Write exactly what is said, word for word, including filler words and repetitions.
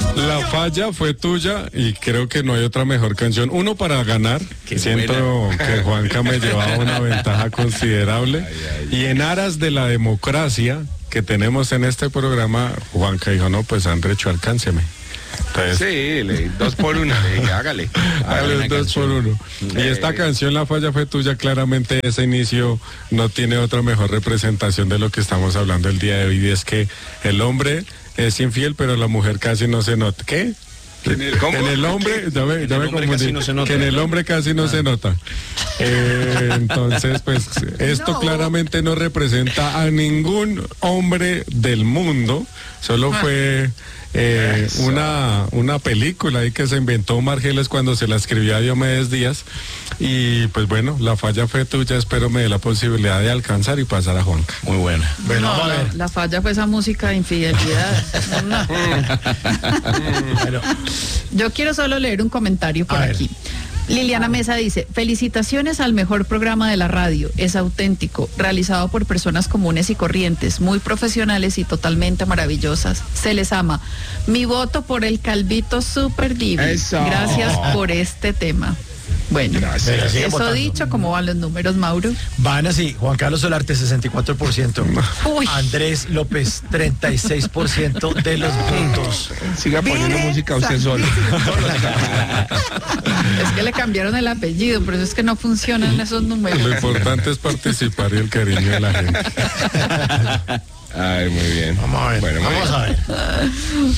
La falla fue tuya y creo que no hay otra mejor canción. Uno, para ganar, Qué siento buena. que Juanca me llevaba una ventaja considerable. Ay, ay, Y en aras de la democracia que tenemos en este programa, Juanca dijo, no, pues Andrecho, alcánceme. Entonces, Sí, le, dos por uno, le dije, hágale. hágale un dos por uno. Y esta canción, La falla fue tuya, claramente ese inicio no tiene otra mejor representación de lo que estamos hablando el día de hoy. Y es que el hombre es infiel, pero la mujer casi no se nota. ¿Qué? ¿En el, ¿cómo? En el hombre, ya me, En ya el me hombre confundí, casi no se nota. que en el hombre casi no se nota. Eh, entonces, pues, esto No. claramente no representa a ningún hombre del mundo, solo fue eh, Eso. una, una película ahí que se inventó Margeles cuando se la escribió a Diomedes Díaz, y pues bueno, la falla fue tuya, espero me dé la posibilidad de alcanzar y pasar a Juanca. Muy buena. Bueno, No, vamos a la, ver. la falla fue esa música de infidelidad. No. Bueno, Yo quiero solo leer un comentario por A ver. aquí. Liliana Mesa dice, felicitaciones al mejor programa de la radio, es auténtico, realizado por personas comunes y corrientes, muy profesionales y totalmente maravillosas. Se les ama. Mi voto por el Calvito Super Divi. Eso. Gracias por este tema. Bueno, Pero sigue eso votando. dicho, ¿cómo van los números, Mauro? van así, Juan Carlos Solarte sesenta y cuatro por ciento, Uy. Andrés López treinta y seis por ciento de los votos. Siga poniendo música usted solo. Es que le cambiaron el apellido, por eso es que no funcionan esos números. Lo importante es participar y el cariño de la gente. Ay, muy bien. Vamos a ver, Bueno, muy vamos bien. a ver.